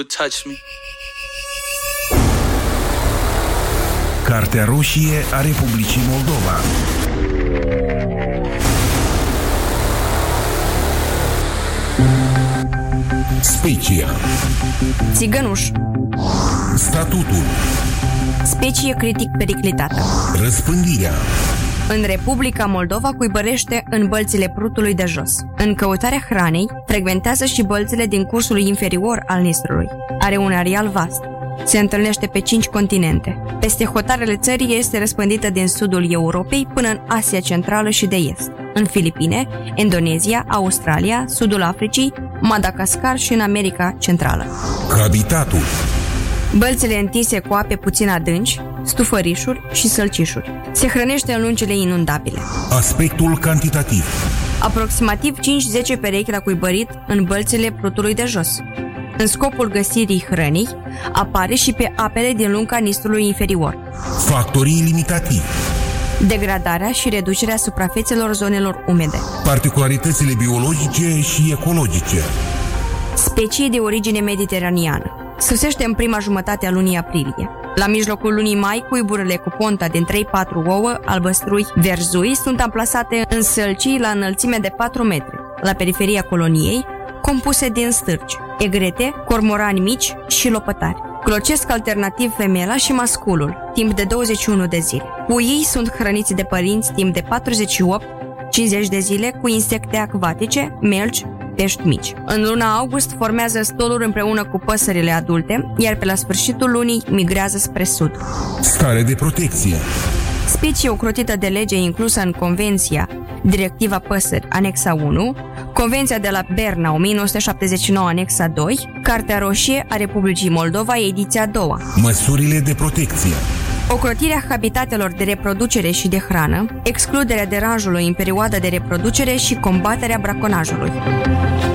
touch me. Cartea roșie a Republicii Moldova. Specia. Țigănuș. Statutul. Specie critic periclitată. Răspândirea. În Republica Moldova cuibărește în bălțile Prutului de jos. În căutarea hranei, frecventează și bălțile din cursul inferior al Nistrului. Are un areal vast. Se întâlnește pe 5 continente. Peste hotarele țării este răspândită din sudul Europei până în Asia Centrală și de Est, în Filipine, Indonezia, Australia, sudul Africii, Madagascar și în America Centrală. Habitatul. Bălțile întinse cu ape puțin adânci, stufărișuri și sălcișuri. Se hrănește în lungile inundabile. Aspectul cantitativ. Aproximativ 5-10 perechi la cuibărit în bălțile Prutului de jos. În scopul găsirii hrănii, apare și pe apele din lunga Nistrului inferior. Factorii limitativi. Degradarea și reducerea suprafețelor zonelor umede. Particularitățile biologice și ecologice. Specie de origine mediteraneană. Sosește în prima jumătate a lunii aprilie. La mijlocul lunii mai, cuiburile cu ponta din 3-4 ouă, albăstrui, verzui, sunt amplasate în sălcii la înălțime de 4 metri, la periferia coloniei, compuse din stârci, egrete, cormorani mici și lopătari. Clocesc alternativ femela și masculul, timp de 21 de zile. Puii sunt hrăniți de părinți timp de 48-50 de zile cu insecte acvatice, melci, pești mici. În luna august formează stoluri împreună cu păsările adulte, iar pe la sfârșitul lunii migrează spre sud. Stare de protecție. Specie ocrotită de lege inclusă în Convenția Directiva Păsări, Anexa 1, Convenția de la Berna 1979, Anexa 2, Cartea roșie a Republicii Moldova, ediția 2. Măsurile de protecție. Ocrotirea habitatelor de reproducere și de hrană, excluderea deranjului în perioada de reproducere și combaterea braconajului.